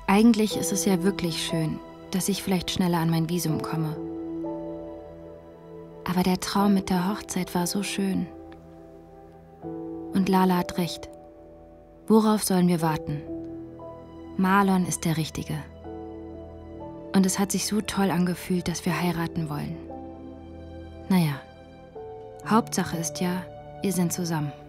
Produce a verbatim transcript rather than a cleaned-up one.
Eigentlich ist es ja wirklich schön, dass ich vielleicht schneller an mein Visum komme. Aber der Traum mit der Hochzeit war so schön. Und Lala hat recht. Worauf sollen wir warten? Marlon ist der Richtige. Und es hat sich so toll angefühlt, dass wir heiraten wollen. Naja, Hauptsache ist ja, wir sind zusammen.